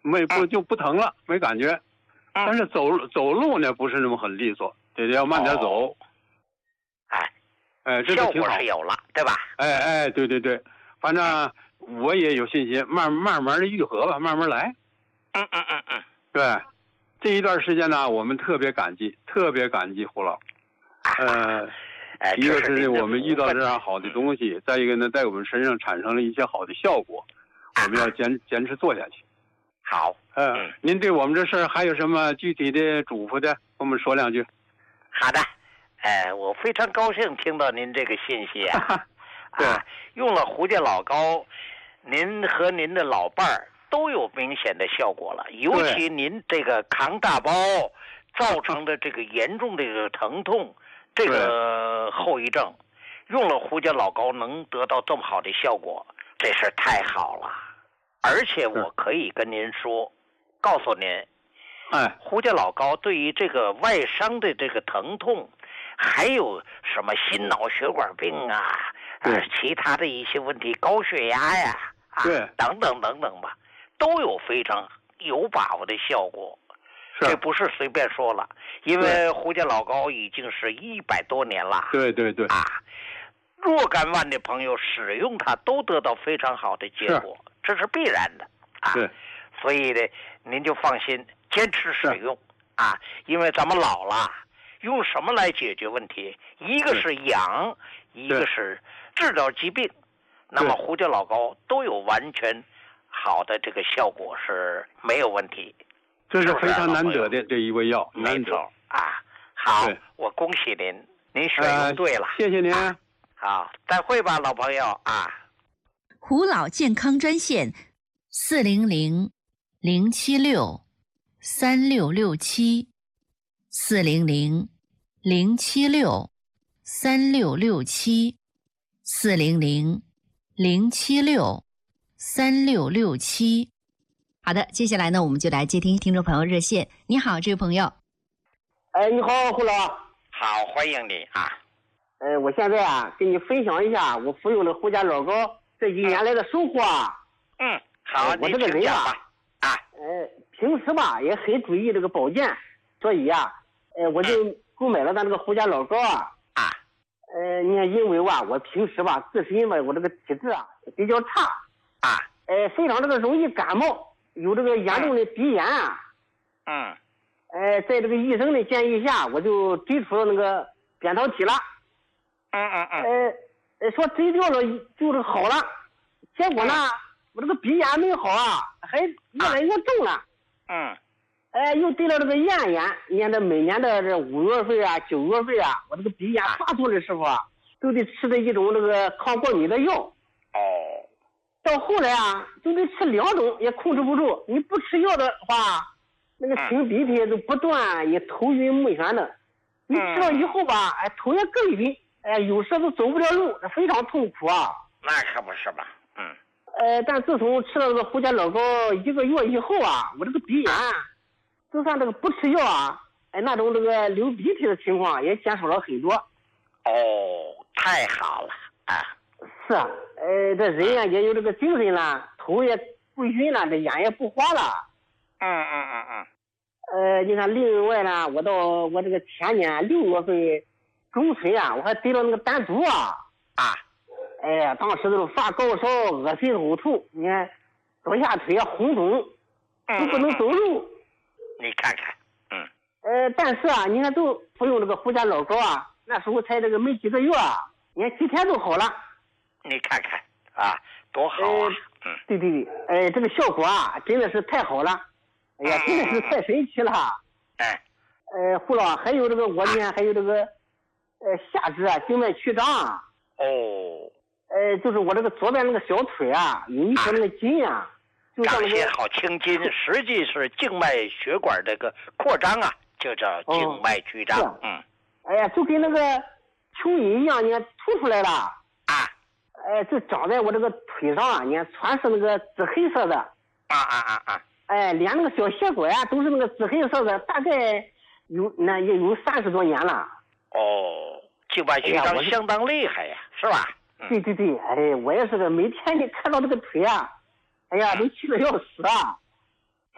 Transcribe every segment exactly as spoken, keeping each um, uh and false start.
没不就不疼了，没感觉。但是走走路呢不是那么很利索，得要慢点走。 哦、哎， 哎，这个挺好， 效果是有了，对吧？ 哎哎，对对对，反正我也有信心，慢慢慢的愈合吧，慢慢来。 嗯嗯嗯嗯， 对，这一段时间呢，我们特别感激，特别感激胡老。呃， 哎， 一个是我们遇到这样好的东西，再一个呢，在我们身上产生了一些好的效果，我们要坚坚持做下去。 好， 嗯、呃，您对我们这事儿还有什么具体的嘱咐的，跟我们说两句。 好的，哎，我非常高兴听到您这个信息啊。 对啊，用了胡家老膏，您和您的老伴儿都有明显的效果了，尤其您这个扛大包造成的这个严重的这个疼痛，这个后遗症，用了胡家老膏能得到这么好的效果，这事太好了。而且我可以跟您说，告诉您， 哎， 胡家老膏对于这个外伤的这个疼痛，还有什么心脑血管病啊，呃，其他的一些问题，高血压呀，啊， 对， 等等等等吧，都有非常有把握的效果。这不是随便说了，因为胡家老膏已经是一百多年了。 对对对。 啊，若干万的朋友使用它都得到非常好的结果，这是必然的啊。 对。 所以呢，您就放心，坚持使用啊，因为咱们老了，用什么来解决问题？一个是养，一个是治疗疾病。那么胡家老膏都有完全好的这个效果，是没有问题。 这是非常难得的这一味药， 难得啊！好，我恭喜您，您选用对了， 呃、谢谢您、啊。 好，再会吧，老朋友啊！ 胡老健康专线：四零零零七六三六六七，四零零零七六三六六七，四零零零七六三六六七。好的，接下来呢，我们就来接听听众朋友热线。你好，这位朋友。 哎，你好，胡老。 好，欢迎你啊。 呃，我现在啊，跟你分享一下我服用的胡家老膏这几年来的收获啊。 嗯，好， 呃、我这个人啊， 啊， 呃，平时吧也很注意这个保健，所以啊，呃，我就购买了咱这个胡家老膏啊。 啊。 呃，你看，因为吧，我平时吧自身吧，我这个体质啊比较差。 啊。 呃，非常这个容易感冒。有这个严重的鼻炎啊， 嗯， 呃，在这个医生的建议下，我就追出了那个扁桃体了， 嗯嗯嗯， 呃，呃，说追掉了就是好了，结果呢，我这个鼻炎没好啊，还越来越重了， 嗯， 呃，又得了这个咽炎，你看这每年的这五月份啊、九月份啊，我这个鼻炎发作的时候啊，都得吃的一种这个抗过敏的药， 哦。 到后来啊，就得吃两种也控制不住。你不吃药的话，那个擤鼻涕都不断，也头晕目眩的。你吃了以后吧，哎，头也更晕，哎，有时都走不了路，非常痛苦啊。 那可不是吧？嗯。 呃，但自从吃了这个胡家老膏一个月以后啊，我这个鼻炎，就算这个不吃药啊，哎，那种这个流鼻涕的情况也减少了很多。 哦，太好了啊！ 是啊，呃，这人呀也有这个精神了，头也不晕了，这眼也不花了。 嗯嗯嗯嗯。 呃，你看，另外呢，我到我这个前年六月份中旬啊，我还得了那个丹毒啊。 啊。 哎呀，当时都发高烧、恶心呕吐，你看左下腿红肿，都不能走路。 嗯、你看看，嗯。 呃，但是啊，你看都服用这个胡家老膏啊，那时候才这个没几个月啊，你看几天就好了。 你看看啊，多好啊！ 嗯，对对对，哎，这个效果啊，真的是太好了，哎呀，真的是太神奇了。 哎， 呃，胡老还有这个我呢，还有这个，呃，下肢啊，静脉曲张啊。 哦。 呃，就是我这个左边那个小腿啊，有一条那个筋啊，就像那个好青筋，实际是静脉血管这个扩张啊，就叫静脉曲张。 哦、 嗯。 哎呀，就跟那个蚯蚓一样，你看凸出来了。 啊。 哎，就长在我这个腿上啊，你看全是那个紫黑色的。 啊啊啊啊！ 哎，连那个小血管啊都是那个紫黑色的，大概有那也有三十多年了。 哦，静脉曲张相当厉害呀，是吧？ 对对对，哎，我也是个每天你看到这个腿啊，哎呀，都气得要死啊。 嗯。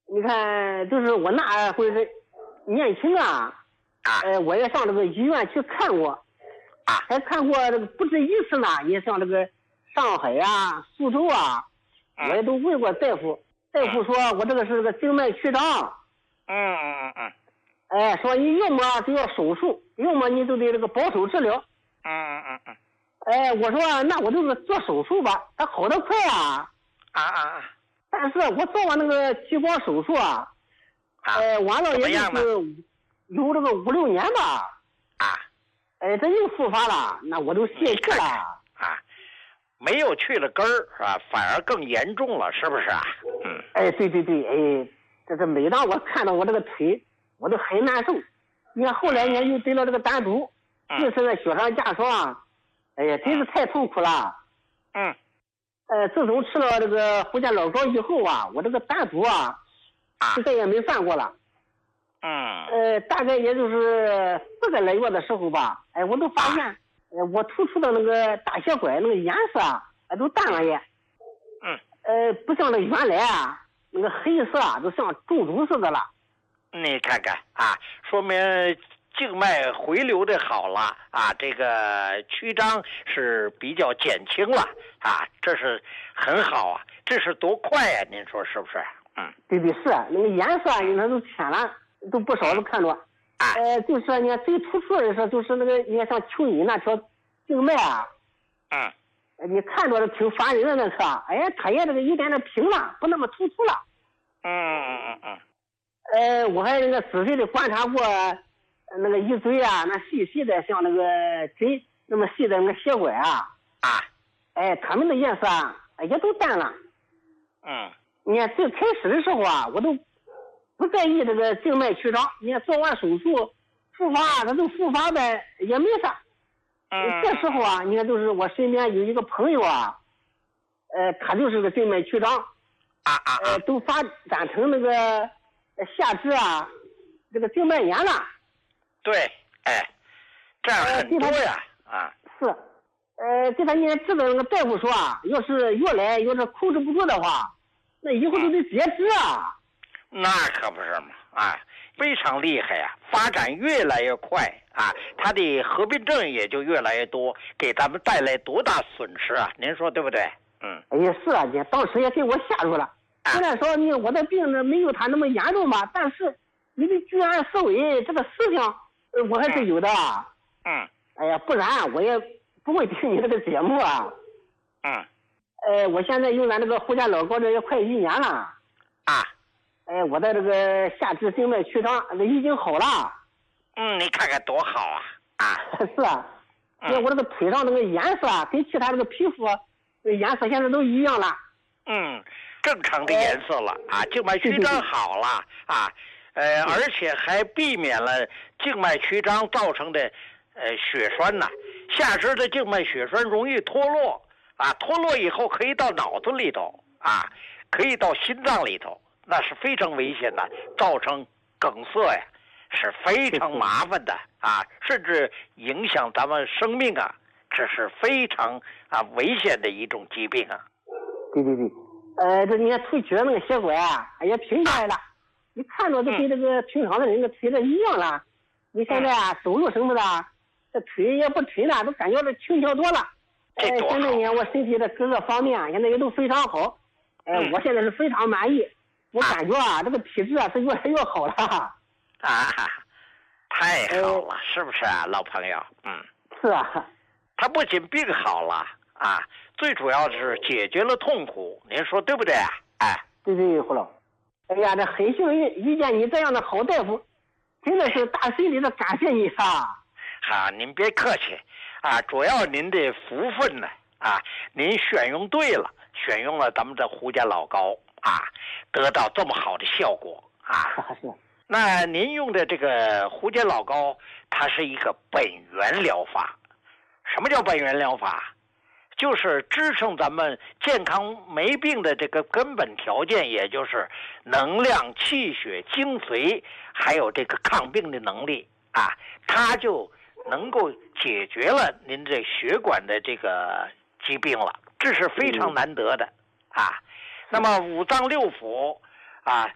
你看，就是我那会是年轻啊， 啊， 呃，我也上这个医院去看过， 啊， 还看过这个不止一次呢。也像这个上海啊、苏州啊，我也都问过大夫，大夫说我这个是个静脉曲张。 嗯嗯嗯嗯。 哎，说你要么就要手术，要么你就得这个保守治疗。 嗯嗯嗯嗯。 哎，我说那我就是做手术吧，它好得快啊。 啊啊啊！ 但是我做完那个激光手术啊， 啊， 呃，完了也就是有这个五六年吧。 啊。 哎，这又复发了，那我都泄气了。 啊，没有去了根儿是吧？反而更严重了，是不是啊？嗯。 哎，对对对，哎，这是每当我看到我这个腿，我都很难受。你看后来呢又得了这个胆毒，又是那雪上加霜，哎呀，真是太痛苦了。 嗯。 呃，自从吃了这个福建老膏以后啊，我这个胆毒啊，就再也没犯过了。 嗯。 呃，大概也就是四个来月的时候吧，哎，我都发现，呃，我突出的那个大血管那个颜色啊，哎，都淡了也。 嗯。 呃，不像那原来啊，那个黑色啊，都像中毒似的了。 你看看啊，说明静脉回流的好了啊，这个曲张是比较减轻了啊，这是很好啊，这是多快呀、啊？您说是不是？嗯， 对对是，那个颜色你看都浅了，都不少都看着。 啊， 呃，就是你看最突出的是，就是那个你看像蚯蚓那条静脉啊， 嗯， 你看着挺烦人的那个，哎，它也这个一点点平了，不那么突出了。 嗯嗯嗯嗯。 呃，我还那个仔细的观察过。那个一嘴啊，那细细的像那个针那么细的那个血管啊， 啊， 哎，它们的颜色啊也都淡了。 嗯， 你看最开始的时候啊，我都不在意这个静脉曲张。你看做完手术复发，它都复发的也没啥。 嗯， 这时候啊，你看就是我身边有一个朋友啊，呃，他就是个静脉曲张， 啊啊， 呃，都发展成那个下肢啊，这个静脉炎了。 对，哎，这样很多呀，啊， 是，呃，给他年治的那个大夫说啊，要是越来要是控制不住的话，那以后都得截肢啊。 那可不是嘛，啊，非常厉害呀、啊，发展越来越快啊，它的合并症也就越来越多，给咱们带来多大损失啊？您说对不对？嗯， 哎呀，是啊，姐，当时也给我吓住了。虽然说你我的病呢没有他那么严重吧，但是你的居安思危这个事情。我还是有的。 嗯。 哎呀，不然我也不会听你这个节目啊。 嗯。 呃，我现在用咱这个福建老膏这也快一年了。 啊。 哎，我的这个下肢静脉曲张已经好了。 嗯，你看看多好啊！啊。 是啊。因为我这个腿上那个颜色啊，跟其他这个皮肤颜色现在都一样了。 嗯，正常的颜色了、哎、啊，静脉曲张好了啊。呃，而且还避免了静脉曲张造成的呃血栓呐、啊，下肢的静脉血栓容易脱落啊，脱落以后可以到脑子里头啊，可以到心脏里头，那是非常危险的，造成梗塞呀，是非常麻烦的啊，甚至影响咱们生命啊，这是非常啊危险的一种疾病啊。 对对对，呃，这你看腿曲的那个血管啊，也平下来了。你看着就跟这个平常的人的腿的一样了。你现在啊，走路什么的，这腿也不沉了，都感觉这轻巧多了。哎，现在呢，我身体的各个方面现在也都非常好。哎，我现在是非常满意。我感觉啊，这个体质啊是越来越好了。 啊，太好了，是不是啊，老朋友？嗯， 是啊。 他不仅病好了啊，最主要是解决了痛苦。您说对不对啊？哎， 对对，胡老。哎呀，这很幸运遇见你这样的好大夫，真的是打心里的感谢你啊！ 好，您别客气啊，主要您的福分呢啊，您选用对了，选用了咱们的胡家老膏啊，得到这么好的效果啊。 是。 那您用的这个胡家老膏，它是一个本源疗法。什么叫本源疗法？就是支撑咱们健康没病的这个根本条件，也就是能量、气血、精髓，还有这个抗病的能力啊，它就能够解决了您这血管的这个疾病了，这是非常难得的啊。那么五脏六腑啊，